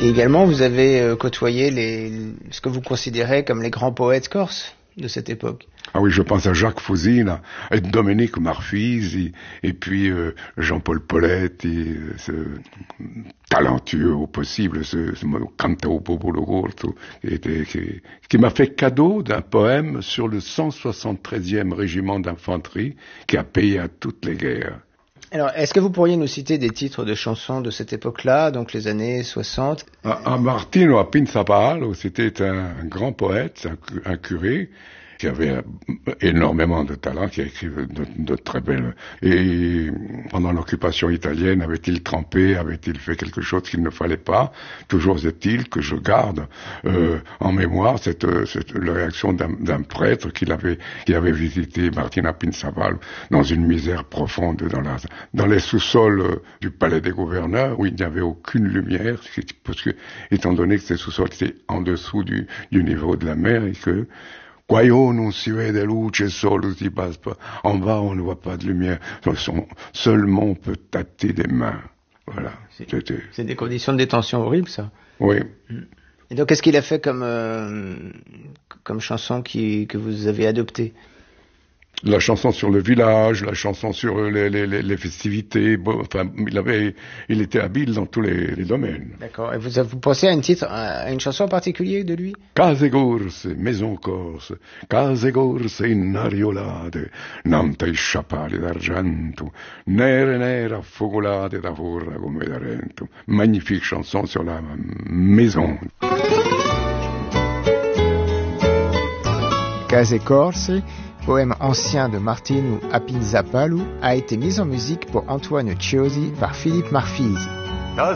Et également, vous avez côtoyé ce que vous considérez comme les grands poètes corses de cette époque. Ah oui, je pense à Jacques Fusina, et Domenico Marfisi, et puis Jean-Paul Poletti, ce talentueux au possible, ce Cantao Popolo Corto, qui m'a fait cadeau d'un poème sur le 173e régiment d'infanterie qui a payé à toutes les guerres. Alors, est-ce que vous pourriez nous citer des titres de chansons de cette époque-là, donc les années 60? Martino Apinzapalo, c'était un grand poète, un curé, qui avait énormément de talent, qui a écrit de très belles... Et pendant l'occupation italienne, avait-il trempé, avait-il fait quelque chose qu'il ne fallait pas? Toujours est-il que je garde en mémoire la réaction d'un prêtre qui avait visité Martina Pinsaval dans une misère profonde dans les sous-sols du palais des gouverneurs, où il n'y avait aucune lumière, parce que, étant donné que ces sous-sols étaient en dessous du niveau de la mer, et que Quaio non si vede luce, solo si passe pas. En bas, on ne voit pas de lumière. Seulement, on peut tâter des mains. Voilà. C'est des conditions de détention horribles, ça. Oui. Et donc, qu'est-ce qu'il a fait comme chanson que vous avez adoptée? La chanson sur le village, la chanson sur les festivités. Bon, enfin, il était habile dans tous les domaines. D'accord. Et vous pensez à une chanson en particulier de lui? Case corse, maison corse, case corse innariolate, nante sciappali d'argento, nere affocolate da forra come d'argento. Magnifique chanson sur la maison. Case corse, poème ancien de Martino Apinzapalo, a été mis en musique pour Antoine Ciosi par Philippe Marfisi.